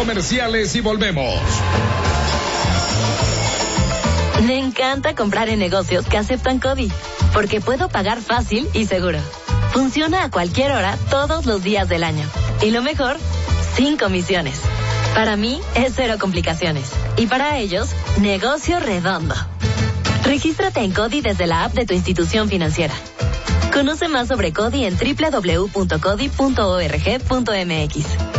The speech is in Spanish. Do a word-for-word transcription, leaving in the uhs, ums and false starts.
comerciales y volvemos. Me encanta comprar en negocios que aceptan CODI, porque puedo pagar fácil y seguro. Funciona a cualquier hora, todos los días del año. Y lo mejor, sin comisiones. Para mí, es cero complicaciones. Y para ellos, negocio redondo. Regístrate en CODI desde la app de tu institución financiera. Conoce más sobre CODI en doble u doble u doble u punto codi punto org punto m x.